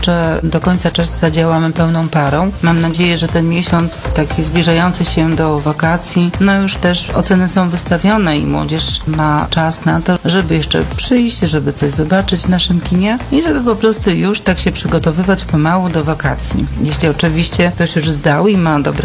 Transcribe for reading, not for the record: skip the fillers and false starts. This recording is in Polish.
jeszcze do końca czerwca działamy pełną parą. Mam nadzieję, że ten miesiąc taki zbliżający się do wakacji, już też oceny są wystawione i młodzież ma czas na to, żeby jeszcze przyjść, żeby coś zobaczyć w naszym kinie i żeby po prostu już tak się przygotowywać pomału do wakacji. Jeśli oczywiście ktoś już zdał i ma dobre